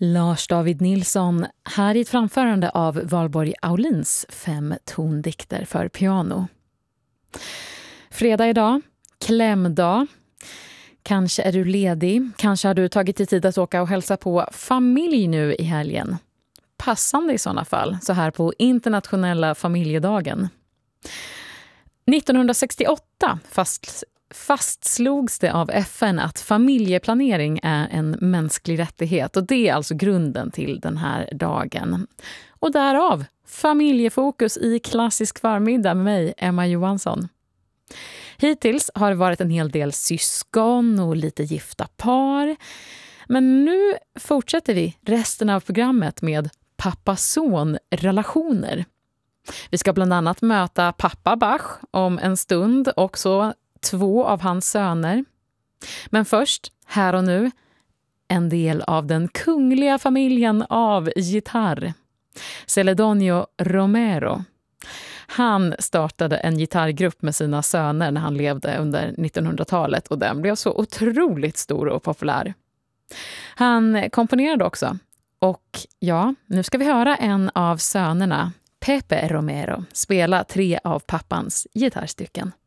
Lars David Nilsson, här i ett framförande av Valborg Aulins 5 tondikter för piano. Fredag idag, klämdag. Kanske är du ledig, kanske har du tagit dig tid att åka och hälsa på familj nu i helgen. Passande i sådana fall, så här på internationella familjedagen. 1968 fastslogs det av FN att familjeplanering är en mänsklig rättighet, och det är alltså grunden till den här dagen. Och därav familjefokus i klassisk förmiddag med mig, Emma Johansson. Hittills har det varit en hel del syskon och lite gifta par. Men nu fortsätter vi resten av programmet med pappa-son-relationer. Vi ska bland annat möta pappa Bach om en stund, också 2 av hans söner. Men först, här och nu, en del av den kungliga familjen av gitarr. Celedonio Romero. Han startade en gitarrgrupp med sina söner när han levde under 1900-talet, och den blev så otroligt stor och populär. Han komponerade också. Och ja, nu ska vi höra en av sönerna, Pepe Romero, spela 3 av pappans gitarrstycken.